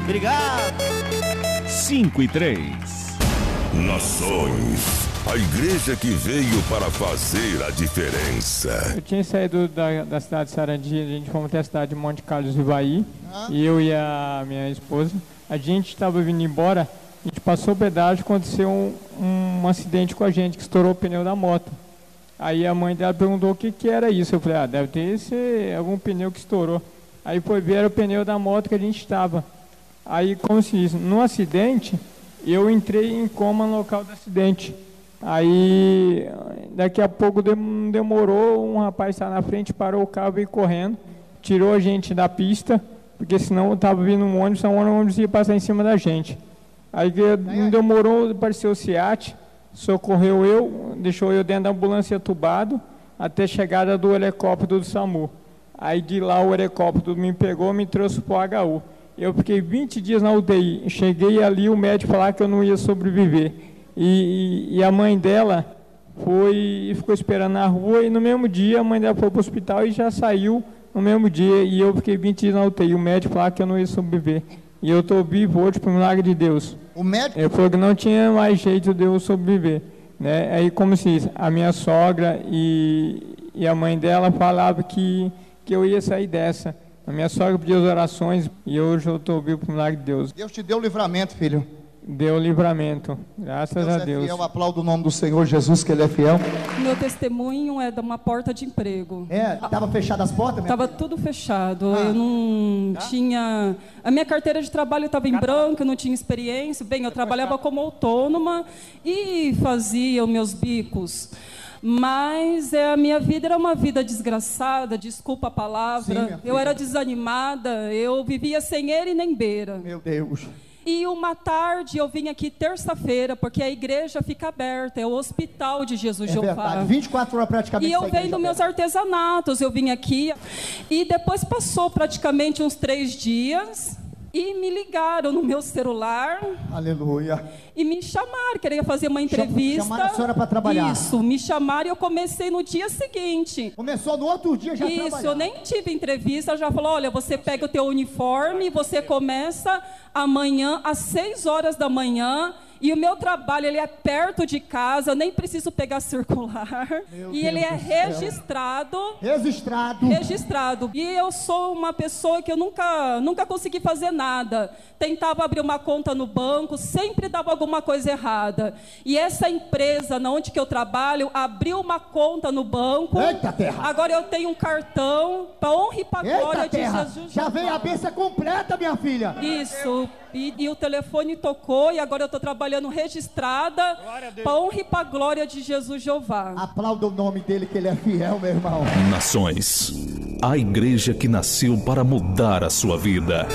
Obrigado. 5:03. Nações, a igreja que veio para fazer a diferença. Eu tinha saído da cidade de Sarandi, a gente fomos até a cidade de Monte Carlos, Ivaí, e eu e a minha esposa. A gente estava vindo embora, a gente passou o pedágio, aconteceu um acidente com a gente, que estourou o pneu da moto. Aí a mãe dela perguntou o que era isso. Eu falei, deve ter algum pneu que estourou. Aí foi ver, era o pneu da moto que a gente estava. Aí, como se diz, no acidente, eu entrei em coma no local do acidente. Aí, daqui a pouco demorou, um rapaz estava na frente, parou o carro, veio correndo, tirou a gente da pista, porque senão estava vindo um ônibus ia passar em cima da gente. Aí não demorou, apareceu o SEAT, socorreu eu, deixou eu dentro da ambulância entubado, até a chegada do helicóptero do SAMU. Aí de lá o helicóptero me pegou, me trouxe para o HU. Eu fiquei 20 dias na UTI, cheguei ali, o médico falou que eu não ia sobreviver. E a mãe dela ficou esperando na rua, e no mesmo dia a mãe dela foi para o hospital e já saiu no mesmo dia, e eu fiquei 20 dias na UTI. O médico falou que eu não ia sobreviver. E eu estou vivo hoje por milagre de Deus. O médico? Ele falou que não tinha mais jeito de eu sobreviver. Né? Aí, como se diz, a minha sogra e a mãe dela falavam que eu ia sair dessa. A minha sogra pediu as orações e hoje eu estou vivo por milagre de Deus. Deus te deu livramento, filho. Deu livramento, graças a Deus. Fiel, aplaudo o nome do Senhor Jesus, que Ele é fiel. Meu testemunho é de uma porta de emprego. Estava fechadas as portas? Estava tudo fechado, eu não tinha... A minha carteira de trabalho estava em branco, eu não tinha experiência. Bem, eu trabalhava como autônoma e fazia os meus bicos. Mas a minha vida era uma vida desgraçada, desculpa a palavra. Eu era desanimada, eu vivia sem ele nem beira. Meu Deus. E uma tarde eu vim aqui terça-feira, porque a igreja fica aberta, é o hospital de Jesus Jeová. Verdade, 24 horas praticamente. E eu vendo meus artesanatos, eu vim aqui. E depois passou praticamente uns 3 dias e me ligaram no meu celular. Aleluia. E me chamaram, queria fazer uma entrevista. Chamaram a senhora para trabalhar. Isso, me chamaram e eu comecei no dia seguinte. Começou no outro dia já a trabalhar. Isso, eu nem tive entrevista, já falou, olha, você pega o teu uniforme, você começa amanhã às 6 horas da manhã. E o meu trabalho, ele é perto de casa, eu nem preciso pegar circular. E ele é registrado. Registrado. E eu sou uma pessoa que eu nunca consegui fazer nada. Tentava abrir uma conta no banco, sempre dava alguma coisa errada. E essa empresa, onde que eu trabalho, abriu uma conta no banco. Eita, terra! Agora eu tenho um cartão, para honra e para glória de Jesus. Já veio a bênção completa, minha filha. Isso. E o telefone tocou e agora eu estou trabalhando registrada para honra e para glória de Jesus Jeová. Aplauda o nome dele, que ele é fiel, meu irmão. Nações, a igreja que nasceu para mudar a sua vida.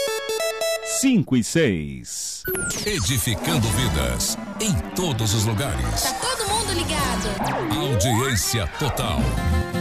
5:06. Edificando vidas em todos os lugares. Tá todo mundo ligado. Audiência total.